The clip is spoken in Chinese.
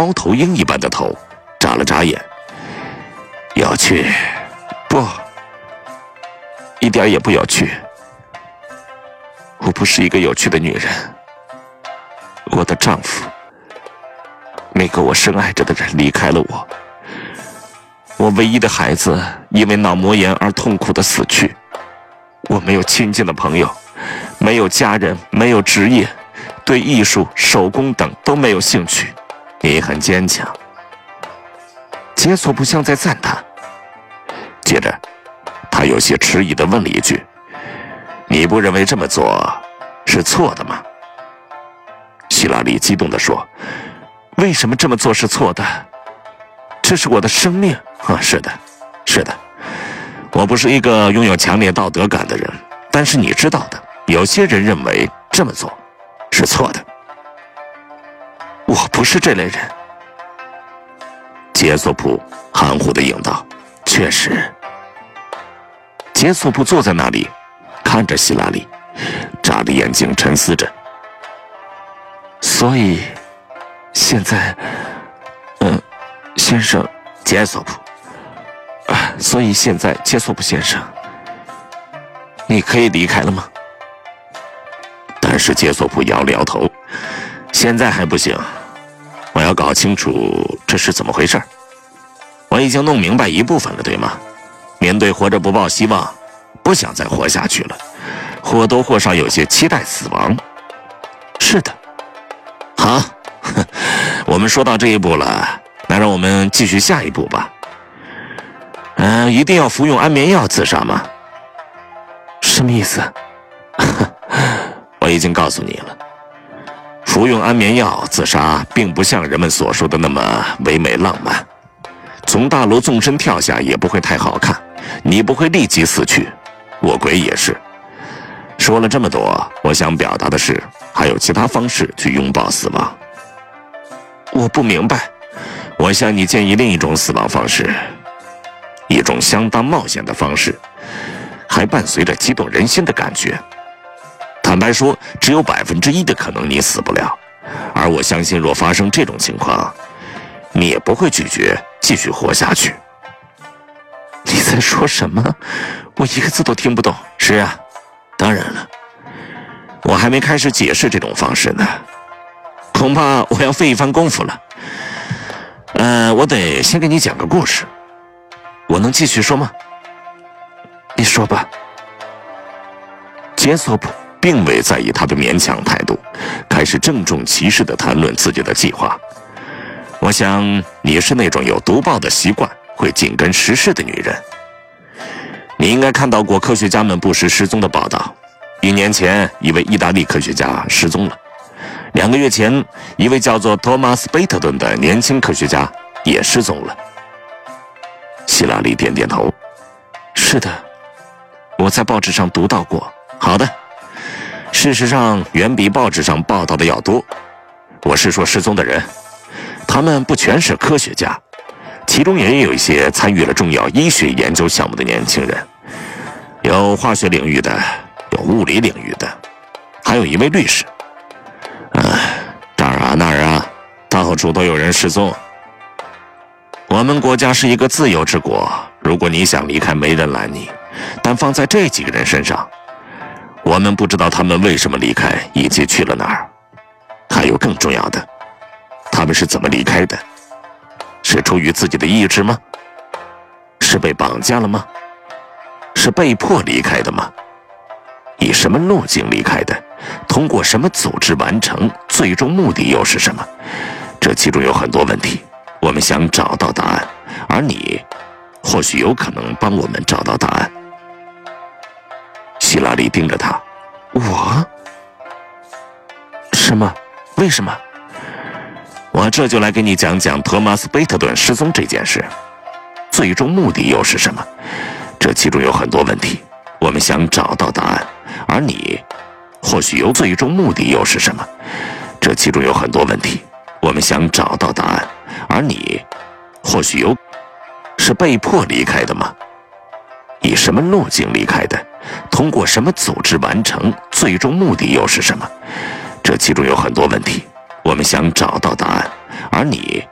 猫头鹰一般的头，眨了眨眼。有趣？不，一点也不有趣。我不是一个有趣的女人。我的丈夫，那个我深爱着的人离开了我。我唯一的孩子因为脑膜炎而痛苦地死去。我没有亲近的朋友，没有家人，没有职业，对艺术、手工等都没有兴趣。你很坚强。杰索不像在赞叹。接着他有些迟疑地问了一句，你不认为这么做是错的吗？希拉里激动地说，为什么这么做是错的？这是我的生命啊！是的，是的，我不是一个拥有强烈道德感的人，但是你知道的，有些人认为这么做是错的。我不是这类人。杰索普含糊地应道，确实。杰索普坐在那里，看着希拉里，眨着眼睛沉思着。所以，现在，先生，杰索普，所以现在，杰索普先生，你可以离开了吗？但是杰索普摇了摇头，现在还不行，我要搞清楚这是怎么回事。我已经弄明白一部分了，对吗？面对活着不抱希望，不想再活下去了，或多或少有些期待死亡。是的。好，我们说到这一步了，那让我们继续下一步吧。一定要服用安眠药自杀吗？什么意思？我已经告诉你了，服用安眠药自杀并不像人们所说的那么唯美浪漫，从大楼纵身跳下也不会太好看，你不会立即死去，我鬼也是。说了这么多，我想表达的是，还有其他方式去拥抱死亡。我不明白。我向你建议另一种死亡方式，一种相当冒险的方式，还伴随着激动人心的感觉。坦白说，只有1%的可能你死不了，而我相信若发生这种情况，你也不会拒绝继续活下去。你在说什么？我一个字都听不懂。是啊，当然了，我还没开始解释这种方式呢，恐怕我要费一番功夫了。我得先给你讲个故事。我能继续说吗？你说吧。杰索普并未在意他的勉强态度，开始郑重其事地谈论自己的计划。我想你是那种有读报的习惯，会紧跟时事的女人。你应该看到过科学家们不时失踪的报道。1年前，一位意大利科学家失踪了。2个月前，一位叫做托马斯·贝特顿的年轻科学家也失踪了。希拉里点点头。是的，我在报纸上读到过。好的，事实上远比报纸上报道的要多。我是说失踪的人，他们不全是科学家，其中也有一些参与了重要医学研究项目的年轻人，有化学领域的，有物理领域的，还有一位律师。这儿啊那儿啊，到处都有人失踪。我们国家是一个自由之国，如果你想离开，没人拦你。但放在这几个人身上，我们不知道他们为什么离开，以及去了哪儿。还有更重要的，他们是怎么离开的？是出于自己的意志吗？是被绑架了吗？是被迫离开的吗？以什么路径离开的？通过什么组织完成？最终目的又是什么？这其中有很多问题，我们想找到答案，而你或许有可能帮我们找到答案。希拉里盯着他。我？什么？为什么？我这就来给你讲讲托马斯·贝特顿失踪这件事，最终目的又是什么？这其中有很多问题，我们想找到答案，而你或许有最终目的又是什么？这其中有很多问题，我们想找到答案，而你或许有是被迫离开的吗？以什么路径离开的？通过什么组织完成？最终目的又是什么？这其中有很多问题，我们想找到答案，而你